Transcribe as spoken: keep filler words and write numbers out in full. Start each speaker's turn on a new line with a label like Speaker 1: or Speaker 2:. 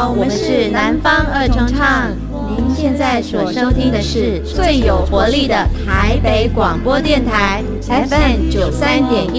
Speaker 1: 好，我们是南方二重唱。您现在所收听的是最有活力的台北广播电台 F M 九三点一。